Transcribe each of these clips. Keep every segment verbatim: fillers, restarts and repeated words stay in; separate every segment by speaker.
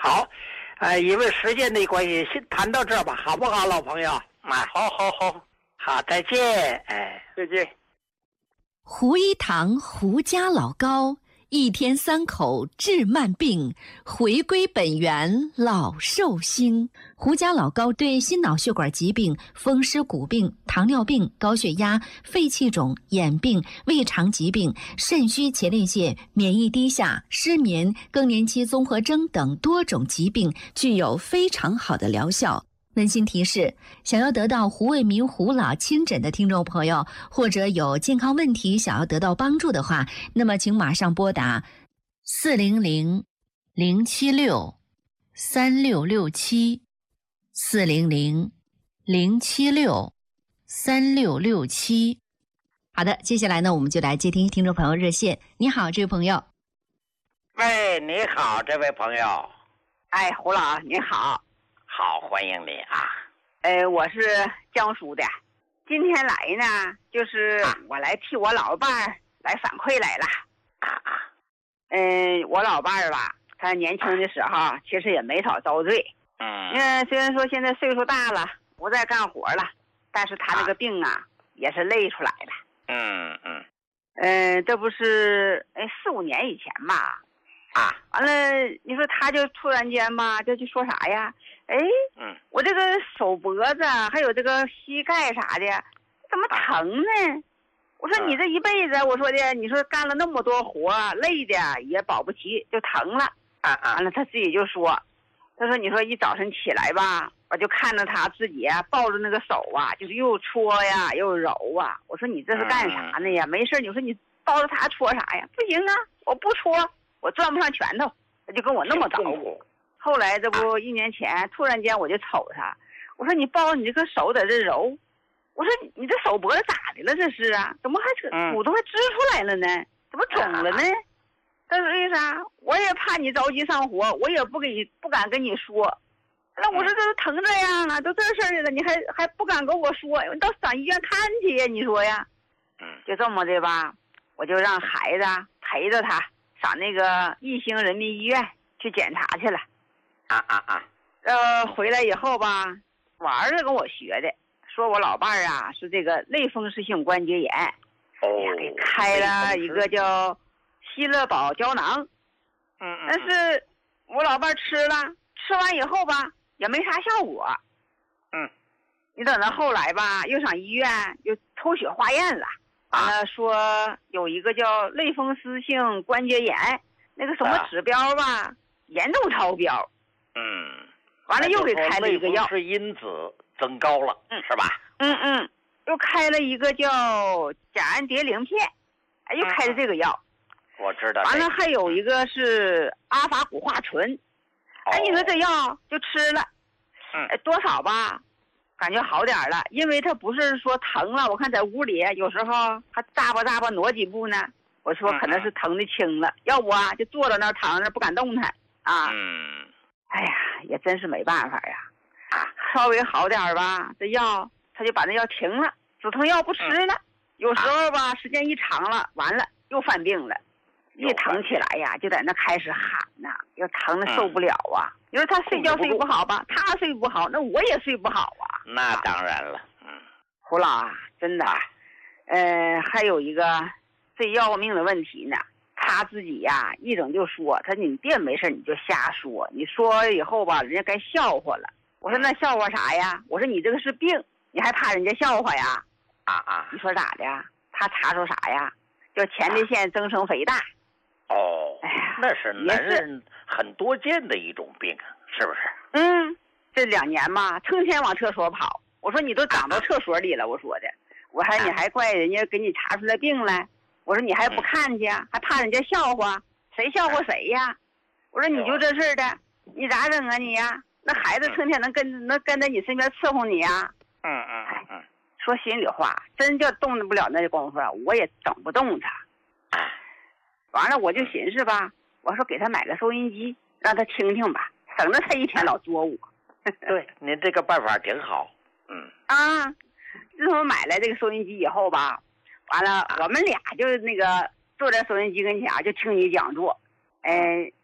Speaker 1: 好，呃，因为时间的关系，先谈到这儿吧，好不好，老朋友？
Speaker 2: 啊，好好好，
Speaker 1: 好，再见，哎，
Speaker 2: 再见。
Speaker 3: 胡一堂胡家老高，一天三口治慢病，回归本源老寿星。胡家老高对心脑血管疾病、风湿骨病、糖尿病、高血压、肺气肿、眼病、胃肠疾病、肾虚前列腺、免疫低下、失眠、更年期综合征等多种疾病具有非常好的疗效。温馨提示：想要得到胡卫民胡老亲诊的听众朋友，或者有健康问题想要得到帮助的话，那么请马上拨打四零零零七六三六六七四零零零七六三六六七。好的，接下来呢，我们就来接听听众朋友热线。你好，这位朋友。
Speaker 2: 喂，你好，这位朋友。
Speaker 4: 哎，胡老，你好。
Speaker 2: 好，欢迎你啊！
Speaker 4: 呃，我是江苏的，今天来呢，就是我来替我老伴儿来反馈来了。
Speaker 2: 啊啊！
Speaker 4: 嗯、呃，我老伴儿吧，他年轻的时候其实也没少遭罪。
Speaker 2: 嗯。
Speaker 4: 因为虽然说现在岁数大了，不再干活了，但是他那个病啊，啊也是累出来的。
Speaker 2: 嗯嗯。
Speaker 4: 嗯、呃，这不是哎四五年以前吧？
Speaker 2: 啊。
Speaker 4: 完了，你说他就突然间吧，就就说啥呀？哎，
Speaker 2: 嗯，
Speaker 4: 我这个手脖子还有这个膝盖啥的，怎么疼呢？我说你这一辈子，我说的，你说干了那么多活，累的也保不齐，就疼了。
Speaker 2: 啊啊！
Speaker 4: 完了，他自己就说，他说你说一早晨起来吧，我就看着他自己啊，抱着那个手啊，就是又搓呀又揉啊。我说你这是干啥呢呀？嗯、没事，你说你抱着他搓啥呀？不行啊，我不搓，我攥不上拳头，他就跟我那么捣鼓。后来这不一年前，突然间我就瞅他，我说你抱着你这个手在这揉，我说你这手脖子咋的了？这是啊，怎么还骨头还支出来了呢？怎么肿了呢？他说为啥？我也怕你着急上火，我也不给你不敢跟你说。那我说这都疼这样了，都这事儿了，你还还不敢跟我说？你到上医院看去呀？你说呀？
Speaker 2: 嗯，
Speaker 4: 就这么的吧，我就让孩子陪着他上那个义兴人民医院去检查去了。
Speaker 2: 啊啊啊！
Speaker 4: 呃，回来以后吧，我儿子跟我学的，说我老伴儿啊是这个类风湿性关节炎，
Speaker 2: 哦，
Speaker 4: 给开了一个叫希乐宝胶囊。
Speaker 2: 嗯嗯。
Speaker 4: 但是我老伴儿吃了，吃完以后吧也没啥效果。
Speaker 2: 嗯。
Speaker 4: 你等到后来吧，又上医院又抽血化验了，完了说有一个叫类风湿性关节炎，那个什么指标吧、啊、严重超标。
Speaker 2: 嗯，
Speaker 4: 完了又给开了一个药，
Speaker 2: 是因子增高了，
Speaker 4: 嗯，
Speaker 2: 是吧？
Speaker 4: 嗯嗯，又开了一个叫甲氨蝶呤片，哎，又开了这个药。
Speaker 2: 嗯、我知道。
Speaker 4: 完了还有一个是阿法古化醇，
Speaker 2: 哦、
Speaker 4: 哎，你说这药就吃了，
Speaker 2: 嗯，
Speaker 4: 哎，多少吧，感觉好点了，因为他不是说疼了，我看在屋里有时候还咂巴咂巴挪几步呢。我说可能是疼的轻了，嗯、要不啊就坐在那儿躺在那儿不敢动弹啊。
Speaker 2: 嗯。
Speaker 4: 哎呀，也真是没办法呀，啊，稍微好点吧，这药他就把那药停了，止疼药不吃了。嗯、有时候吧，时间一长了，完了又犯病了，一疼起来呀，就在那开始喊呐，要疼的受不了啊。嗯、你说他睡觉睡不好吧，他睡不好，那我也睡不好啊。
Speaker 2: 那当然了，嗯，
Speaker 4: 胡老啊，真的，呃，还有一个最要命的问题呢。他自己呀、啊，一整就说，他说你别没事你就瞎说，你说以后吧，人家该笑话了。我说那笑话啥呀？我说你这个是病，你还怕人家笑话呀？
Speaker 2: 啊啊！
Speaker 4: 你说咋的？他查出啥呀？叫前列腺增生肥大。
Speaker 2: 哦，
Speaker 4: 哎呀，
Speaker 2: 那是男人很多见的一种病，是不是？
Speaker 4: 嗯，这两年嘛，成天往厕所跑。我说你都长到厕所里了，我说的，我还你还怪人家给你查出来病来。我说你还不看去，嗯、还怕人家笑话，谁笑话谁呀？我说你就这事的，你咋整啊你呀？那孩子成天能跟、嗯、能跟在你身边伺候你呀？
Speaker 2: 嗯嗯嗯嗯。
Speaker 4: 说心里话，真叫动不了那功夫，我也整不动他。
Speaker 2: 哎，
Speaker 4: 完了我就寻思吧，我说给他买个收音机，让他听听吧，省得他一天老作我。
Speaker 2: 对，您这个办法挺好。嗯。
Speaker 4: 啊，自从买了这个收音机以后吧。完了，我们俩就那个坐在收音机跟前就听你讲座，哎、呃，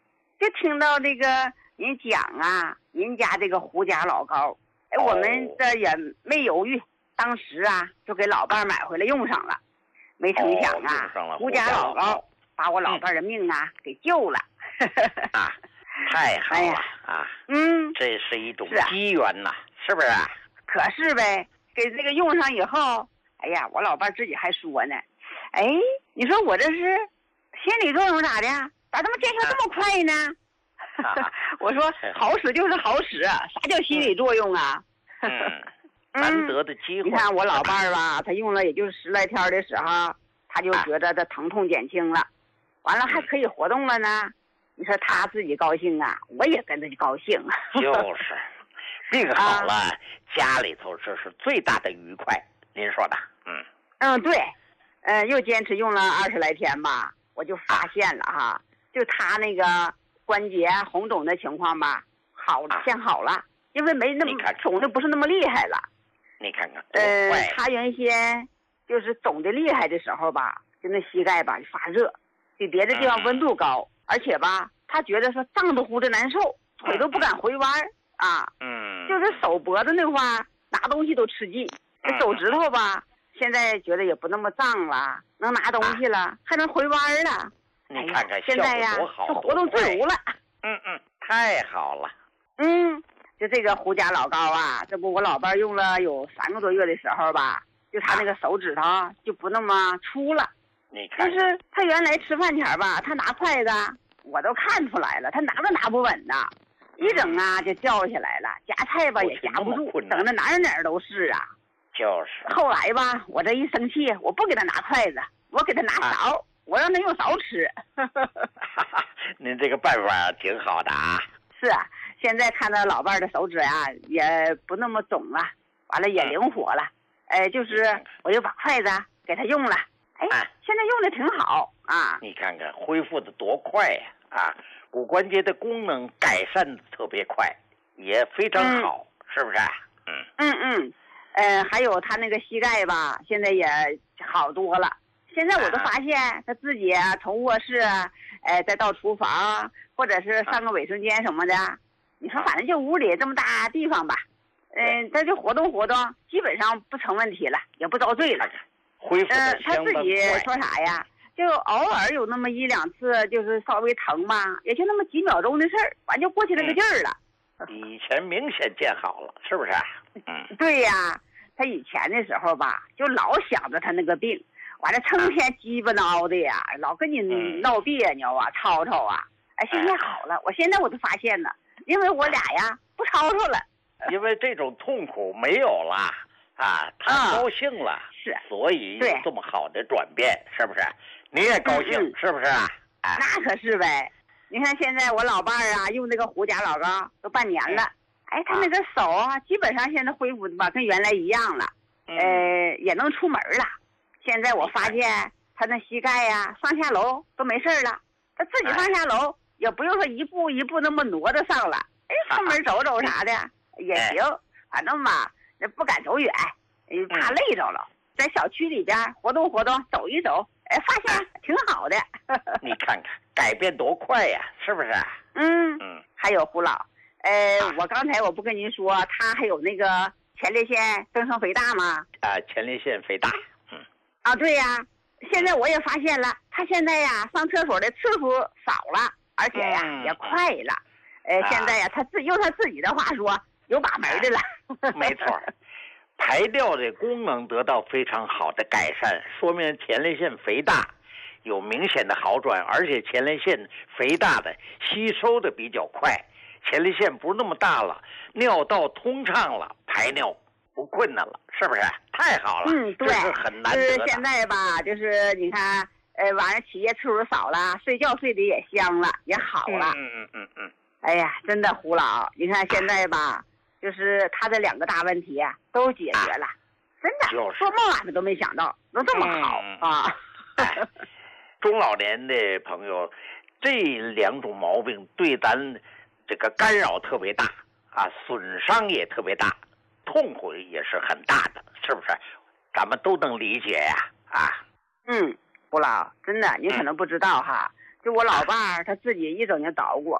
Speaker 4: 就听到这个人讲啊，人家这个胡家老高，哎，我们这也没犹豫，当时啊就给老伴儿买回来用上了。没成想啊，
Speaker 2: 哦、
Speaker 4: 胡家老高把我老伴儿的命啊、嗯、给救了。
Speaker 2: 啊，太好了、哎、啊！
Speaker 4: 嗯，
Speaker 2: 这是一种机缘呐、啊，是不是？
Speaker 4: 可是呗，给这个用上以后，哎呀，我老伴儿自己还说呢，哎，你说我这是心理作用咋的？咋这么见效这么快呢？啊、我说好使就是好使，啥叫心理作用啊？
Speaker 2: 嗯，难得的机会。
Speaker 4: 你看我老伴儿吧，他用了也就是十来天的时候，他就觉得这疼痛减轻了，完了还可以活动了呢。你说他自己高兴啊，我也跟着高兴。
Speaker 2: 就是病好了、啊，家里头这是最大的愉快。您说的，嗯
Speaker 4: 嗯对，呃，又坚持用了二十来天吧，我就发现了哈，就他那个关节红肿的情况吧，好了，见好了，因为没那么肿的不是那么厉害了。
Speaker 2: 你看看，
Speaker 4: 呃，他原先就是肿的厉害的时候吧，就那膝盖吧就发热，比别的地方温度高。嗯，而且吧，他觉得说胀得乎的难受，腿都不敢回弯啊。嗯，就是手脖子那块拿东西都吃劲，这手指头吧，现在觉得也不那么胀了，能拿东西了，啊、还能回弯了。
Speaker 2: 你看看，
Speaker 4: 现在呀，就活动自如了。
Speaker 2: 嗯嗯，太好了。
Speaker 4: 嗯，就这个胡家老高啊，这不我老伴用了有三个多月的时候吧，就他那个手指头就不那么粗了。
Speaker 2: 你看，
Speaker 4: 就是他原来吃饭前吧，他拿筷子，我都看出来了，他拿都拿不稳呐，一整啊就掉下来了，夹菜吧也夹不住，整的哪儿哪儿都是啊。
Speaker 2: 就是。
Speaker 4: 后来吧，我这一生气，我不给他拿筷子，我给他拿勺，啊、我让他用勺吃。
Speaker 2: 您这个办法挺好的啊。
Speaker 4: 是啊，现在看到老伴儿的手指啊，也不那么肿了，完了也灵活了，哎、呃，就是我就把筷子给他用了。哎，现在用的挺好啊！
Speaker 2: 你看看恢复的多快呀！啊，骨关节的功能改善的特别快，也非常好，嗯、是不是？
Speaker 4: 嗯嗯嗯，呃，还有他那个膝盖吧，现在也好多了。现在我都发现他自己啊，从卧室，呃，再到厨房，或者是上个卫生间什么的，啊、你说反正就屋里这么大地方吧，嗯、呃，他就活动活动，基本上不成问题了，也不遭罪了。
Speaker 2: 恢复
Speaker 4: 呃，他自己说啥呀？就偶尔有那么一两次，就是稍微疼吧，也就那么几秒钟的事儿，完就过去那个劲儿了。
Speaker 2: 嗯、以前明显见好了，是不是？
Speaker 4: 嗯，对呀，他以前的时候吧，就老想着他那个病，完了成天鸡巴挠的呀，老跟你闹别扭啊，吵吵啊。哎，现在好了，我现在我就发现了，因为我俩呀不吵吵了，
Speaker 2: 因为这种痛苦没有了。啊，他高兴了，
Speaker 4: 嗯、是，
Speaker 2: 所以有这么好的转变，是不是？你也高兴，嗯、是不是啊？
Speaker 4: 哎，那可是呗。你看现在我老伴儿啊，用这个胡家老高都半年了，嗯、哎，他那个手啊，基本上现在恢复的吧，跟原来一样了，嗯、呃，也能出门了。现在我发现他那膝盖呀、啊，上下楼都没事了，他自己上下楼、哎、也不用说一步一步那么挪着上了，哎，出门走走啥的、啊、也行，哎、反正吧。不敢走远，怕累着了，嗯、在小区里边活动活动，走一走，哎，发现挺好的。
Speaker 2: 你看看改变多快呀，是不是？
Speaker 4: 嗯嗯。还有胡老，呃，啊、我刚才我不跟您说，他还有那个前列腺增生肥大吗？
Speaker 2: 啊，前列腺肥大。嗯。
Speaker 4: 啊，对呀，现在我也发现了，他现在呀上厕所的次数少了，而且呀、嗯、也快了。呃，啊、现在呀，他自用他自己的话说。有把门的了，
Speaker 2: 没错，排尿的功能得到非常好的改善，说明前列腺肥大有明显的好转，而且前列腺肥大的吸收的比较快，前列腺不是那么大了，尿道通畅了，排尿不困难了，是不是？太好了，
Speaker 4: 嗯，对，
Speaker 2: 这是很难得的。
Speaker 4: 就是现在吧，就是你看，呃，晚上起夜次数少了，睡觉睡得也香了，也好了。
Speaker 2: 嗯嗯嗯嗯。
Speaker 4: 哎呀，真的胡老，你看现在吧。就是他这两个大问题啊，都解决了，啊、真的，
Speaker 2: 就是、
Speaker 4: 做梦俺们都没想到能这么好、嗯、啊！
Speaker 2: 哎、中老年的朋友，这两种毛病对咱这个干扰特别大啊，损伤也特别大，痛苦也是很大的，是不是？咱们都能理解呀、啊，啊。
Speaker 4: 嗯，胡老，真的，您可能不知道哈，嗯、就我老伴儿他自己一整就捣鼓，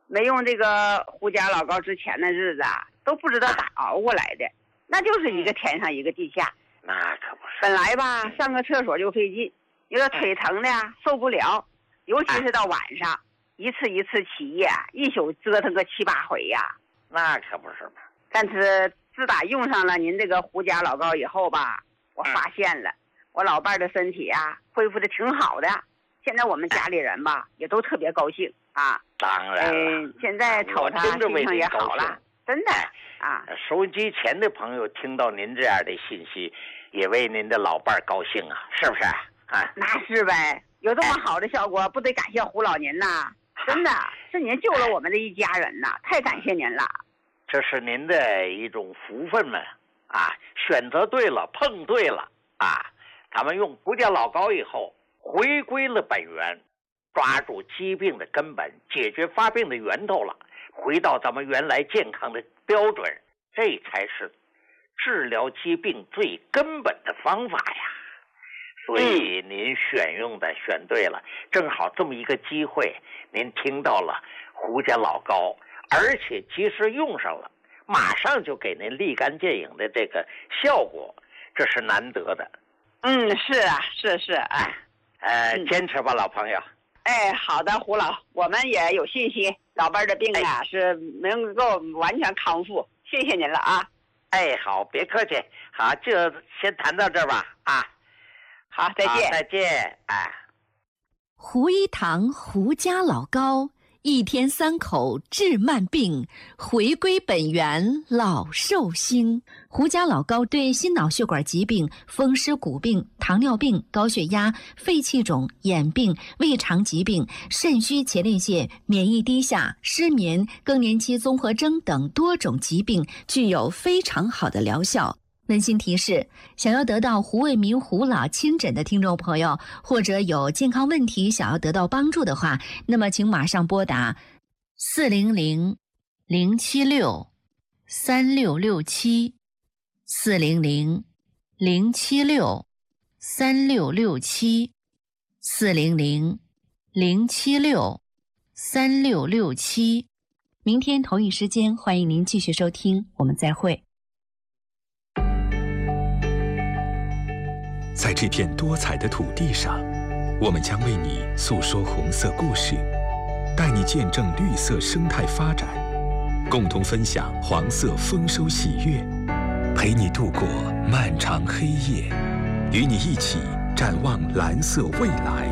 Speaker 4: 没用这个胡家老高之前的日子啊，都不知道咋熬过来的，那就是一个天上一个地下。
Speaker 2: 那可不是。
Speaker 4: 本来吧，上个厕所就费劲，有点腿疼的呀，受不了，尤其是到晚上，一次一次起夜，一宿折腾个七八回呀。
Speaker 2: 那可不是嘛。
Speaker 4: 但是自打用上了您这个胡家老高以后吧，我发现了，我老伴的身体啊恢复的挺好的。现在我们家里人吧也都特别高兴啊。
Speaker 2: 当然了，
Speaker 4: 嗯，现在瞅他心情也好了，真的啊。
Speaker 2: 收音机前的朋友听到您这样的信息，也为您的老伴儿高兴啊，是不是啊？
Speaker 4: 那是呗，有这么好的效果，不得感谢胡老您呐？真的是您救了我们这一家人呐，太感谢您了。
Speaker 2: 这是您的一种福分嘛啊，选择对了，碰对了啊。咱们用胡家老高以后，回归了本源，抓住疾病的根本，解决发病的源头了，回到咱们原来健康的标准，这才是治疗疾病最根本的方法呀。所以您选用的选对了，正好这么一个机会，您听到了胡家老高，而且及时用上了，马上就给您立竿见影的这个效果，这是难得的。
Speaker 4: 嗯，是啊，是是，哎，
Speaker 2: 呃，嗯、坚持吧，老朋友。
Speaker 4: 哎，好的，胡老，我们也有信心，老伴的病啊、哎、是能够完全康复，谢谢您了啊。
Speaker 2: 哎，好，别客气，好，就先谈到这儿吧，啊，
Speaker 4: 好，再见，
Speaker 2: 再见，哎。
Speaker 3: 胡一堂胡家老高，一天三口治慢病，回归本源老寿星。胡家老高对心脑血管疾病、风湿骨病、糖尿病、高血压、肺气肿、眼病、胃肠疾病、肾虚前列腺、免疫低下、失眠、更年期综合征等多种疾病具有非常好的疗效。温馨提示：想要得到胡卫民胡老亲诊的听众朋友，或者有健康问题想要得到帮助的话，那么请马上拨打四零零零七六三六六七四零零零七六三六六七四零零零七六三六六七。明天同一时间，欢迎您继续收听，我们再会。
Speaker 5: 在这片多彩的土地上，我们将为你诉说红色故事，带你见证绿色生态发展，共同分享黄色丰收喜悦，陪你度过漫长黑夜，与你一起展望蓝色未来。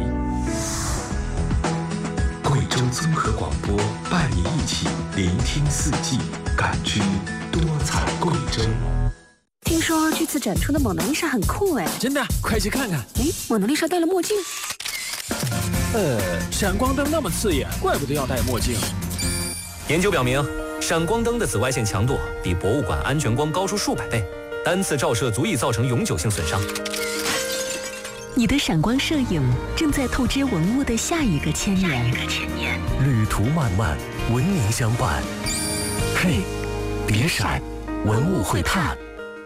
Speaker 5: 贵州综合广播伴你一起聆听四季，感知多彩贵州。
Speaker 6: 听说这次展出的蒙娜丽莎很酷哎！
Speaker 7: 真的，快去看看！
Speaker 6: 哎，蒙娜丽莎戴了墨镜。
Speaker 7: 呃，闪光灯那么刺眼，怪不得要戴墨镜。
Speaker 8: 研究表明，闪光灯的紫外线强度比博物馆安全光高出数百倍，单次照射足以造成永久性损伤。
Speaker 6: 你的闪光摄影正在透支文物的下一个千年。
Speaker 9: 旅途漫漫，文明相伴。嘿，别闪，文物会探。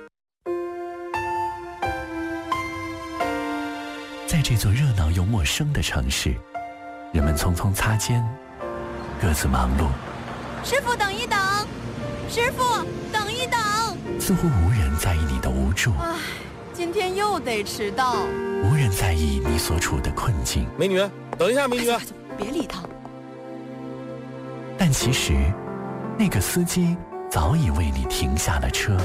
Speaker 9: 在这座热闹又陌生的城市，人们匆匆擦肩，各自忙碌。
Speaker 10: 师傅，等一等！师傅，等一等！
Speaker 9: 似乎无人在意你的无助。
Speaker 10: 唉，今天又得迟到。
Speaker 9: 无人在意你所处的困境。
Speaker 7: 美女，等一下，美女，
Speaker 10: 别理他。
Speaker 9: 但其实，那个司机早已为你停下了车。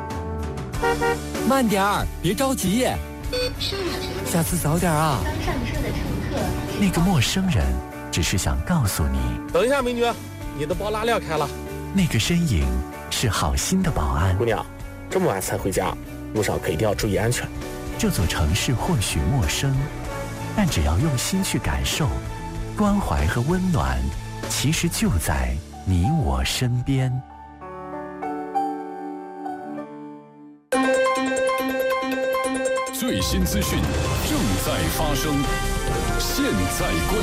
Speaker 11: 慢点儿，别着急。下次早点啊！
Speaker 12: 刚上车的乘客，
Speaker 9: 那个陌生人只是想告诉你，
Speaker 7: 等一下，美女，你的包拉链开了。
Speaker 9: 那个身影是好心的保安。
Speaker 11: 姑娘，这么晚才回家，路上可一定要注意安全。
Speaker 9: 这座城市或许陌生，但只要用心去感受，关怀和温暖其实就在你我身边。
Speaker 13: 最新资讯正在发生，现在关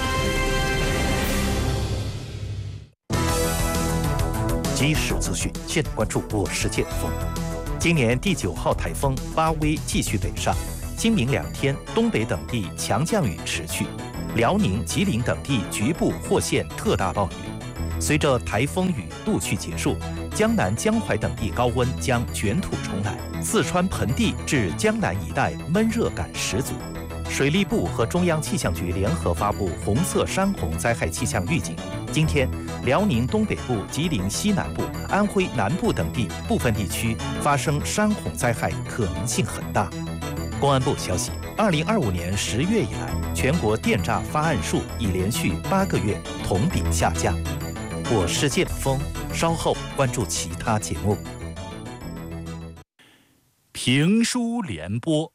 Speaker 14: 注。即时资讯，现在关注。我是剑锋。今年第九号台风巴威继续北上，今明两天东北等地强降雨持续，辽宁、吉林等地局部或现特大暴雨。 随着台风雨陆续结束，江南、江淮等地高温将卷土重来，四川盆地至江南一带闷热感十足。水利部和中央气象局联合发布红色山洪灾害气象预警。今天，辽宁东北部、吉林西南部、安徽南部等地部分地区发生山洪灾害可能性很大。公安部消息，二零二五年十月以来，全国电诈发案数已连续八个月同比下降。我是剑锋，稍后关注其他节目。
Speaker 13: 评书联播。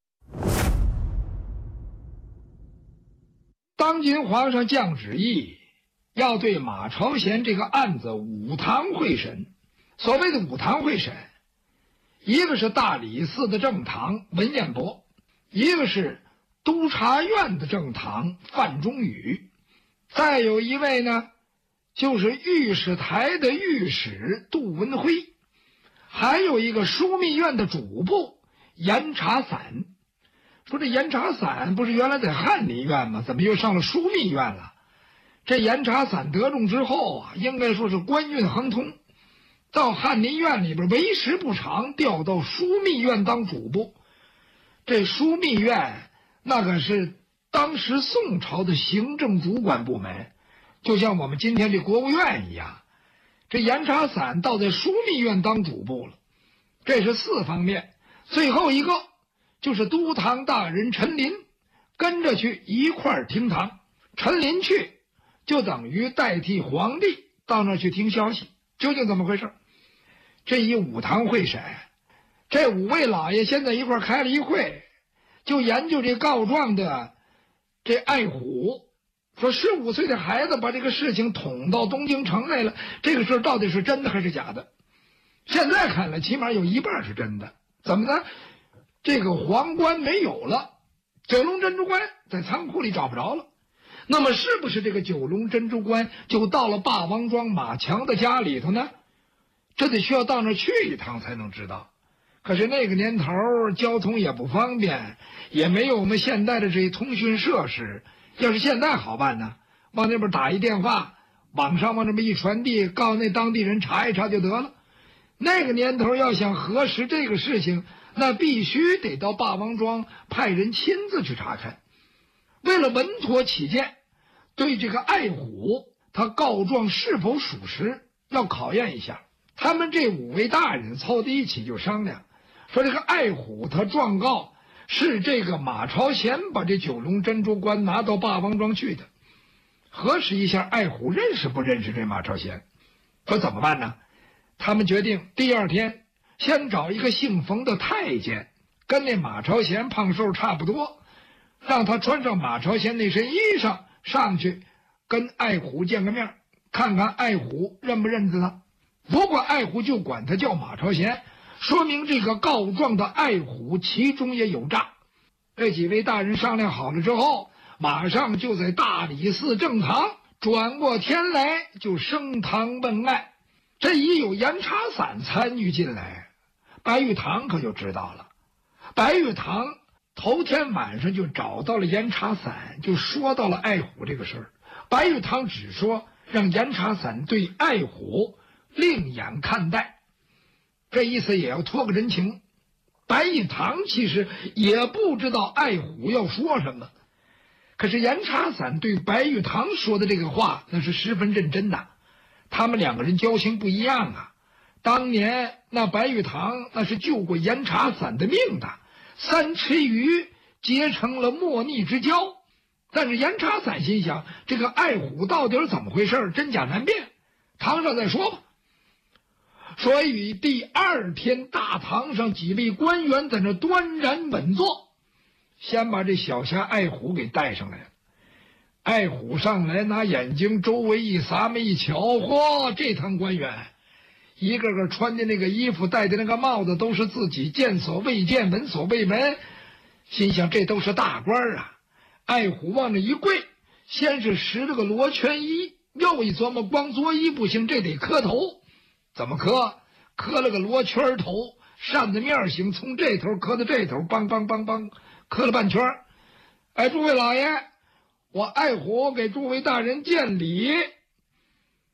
Speaker 12: 当今皇上降旨意，要对马朝贤这个案子五堂会审。所谓的五堂会审，一个是大理寺的正堂文彦博，一个是督察院的正堂范仲宇，再有一位呢，就是御史台的御史杜文辉，还有一个枢密院的主簿严察散。说这严察散不是原来在翰林院吗？怎么又上了枢密院了？这严察散得中之后啊，应该说是官运亨通，到翰林院里边为时不长，调到枢密院当主簿。这枢密院那可是当时宋朝的行政主管部门，就像我们今天这国务院一样。这严察散到在枢密院当主簿了，这是四方面。最后一个就是督堂大人陈林跟着去一块儿听堂。陈林去就等于代替皇帝到那儿去听消息，究竟怎么回事？这一五堂会审，这五位老爷现在一块儿开了一会，就研究这告状的这爱虎，说十五岁的孩子把这个事情捅到东京城来了，这个事到底是真的还是假的？现在看来起码有一半是真的。怎么呢？这个皇冠没有了，九龙珍珠冠在仓库里找不着了。那么是不是这个九龙珍珠冠就到了霸王庄马强的家里头呢？这得需要到那儿去一趟才能知道。可是那个年头交通也不方便，也没有我们现代的这些通讯设施。要是现在好办呢，往那边打一电话，网上往这么一传递，告诉那当地人查一查就得了。那个年头要想核实这个事情，那必须得到霸王庄派人亲自去查看。为了稳妥起见，对这个爱虎他告状是否属实要考验一下。他们这五位大人凑在一起就商量，说这个爱虎他状告是这个马朝贤把这九龙珍珠冠拿到霸王庄去的。核实一下爱虎认识不认识这马朝贤。说怎么办呢？他们决定第二天先找一个姓冯的太监，跟那马朝贤胖瘦差不多，让他穿上马朝贤那身衣裳上去跟爱虎见个面，看看爱虎认不认得他。如果爱虎就管他叫马朝贤，说明这个告状的爱虎其中也有诈。这几位大人商量好了之后，马上就在大理寺正堂转过天来就升堂问案。这一有严察散参与进来，白玉堂可就知道了。白玉堂头天晚上就找到了严察散，就说到了爱虎这个事儿。白玉堂只说让严察散对爱虎另眼看待，这意思也要托个人情。白玉堂其实也不知道爱虎要说什么，可是严察散对白玉堂说的这个话那是十分认真的。他们两个人交情不一样啊，当年那白玉堂那是救过严察散的命的，三尺鱼结成了莫逆之交。但是严察散心想，这个爱虎到底是怎么回事，真假难辨，堂上再说吧。所以第二天大堂上几位官员在那端然稳坐，先把这小侠爱虎给带上来了。爱虎上来拿眼睛周围一撒么一瞧，嚯，这趟官员一个个穿的那个衣服戴的那个帽子都是自己见所未见闻所未闻，心想这都是大官啊。爱虎往那一跪，先是拾了个罗圈衣，又一琢磨光作揖不行，这得磕头。怎么磕？磕了个罗圈头，扇子面形，从这头磕到这头，梆梆梆梆磕了半圈。哎，诸位老爷，我爱虎给诸位大人见礼。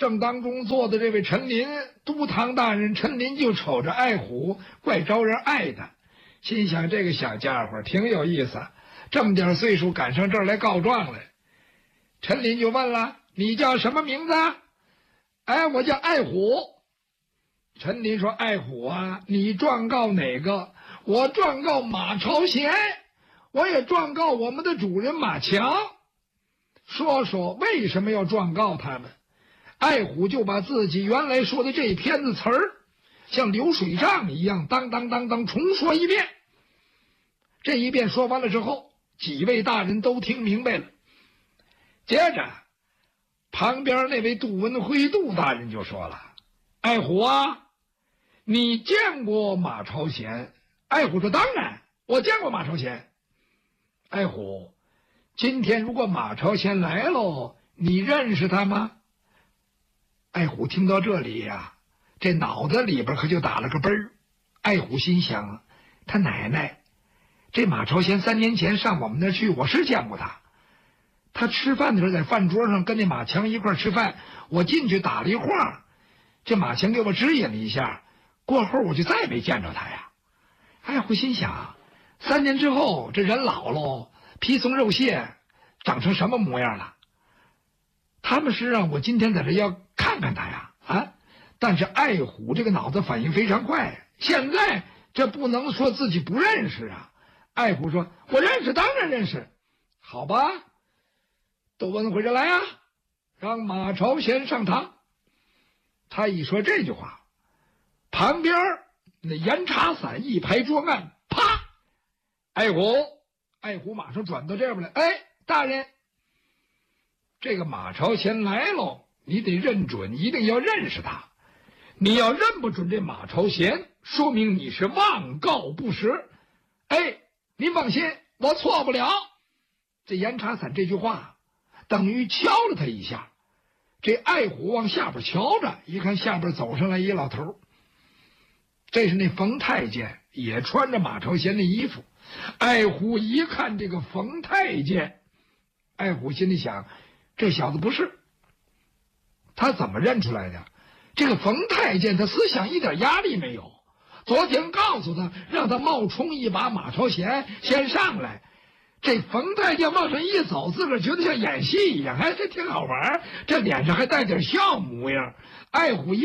Speaker 12: 正当中坐的这位陈林，督堂大人陈林就瞅着爱虎，怪招人爱的，心想这个小家伙挺有意思，这么点岁数赶上这儿来告状来。陈林就问了：“你叫什么名字？”“哎，我叫爱虎。”陈林说：“爱虎啊，你状告哪个？”“我状告马朝贤，我也状告我们的主人马强。”说说为什么要状告他们。爱虎就把自己原来说的这一篇子词儿，像流水账一样，当当当当重说一遍。这一遍说完了之后，几位大人都听明白了。接着，旁边那位杜文辉杜大人就说了：“爱虎啊，你见过马朝贤？”爱虎说：“当然，我见过马朝贤。”爱虎，今天如果马朝贤来喽，你认识他吗？爱虎听到这里呀、啊，这脑子里边可就打了个奔儿。爱虎心想：他奶奶，这马朝贤三年前上我们那儿去，我是见过他。他吃饭的时候在饭桌上跟那马强一块吃饭，我进去打了一晃，这马强给我指引了一下，过后我就再没见着他呀。爱虎心想：三年之后这人老喽，皮松肉屑，长成什么模样了？他们是让我今天在这要看看他呀，啊！但是爱虎这个脑子反应非常快，现在这不能说自己不认识啊。爱虎说：“我认识，当然认识。”好吧，窦文辉着来啊，让马朝贤上堂。他一说这句话，旁边那严茶伞一拍桌案，啪！爱虎，爱虎马上转到这边来。哎，大人。这个马朝贤来喽，你得认准，一定要认识他。你要认不准这马朝贤，说明你是妄告不实。哎，您放心，我错不了。这严茶伞这句话等于敲了他一下。这爱虎往下边瞧着，一看下边走上来一老头，这是那冯太监，也穿着马朝贤的衣服。爱虎一看这个冯太监，爱虎心里想，这小子不是。他怎么认出来的？这个冯太监他思想一点压力没有，昨天告诉他让他冒充一把马朝贤先上来，这冯太监往上一走，自个儿觉得像演戏一样，哎，这挺好玩，这脸上还带点笑模样。爱虎一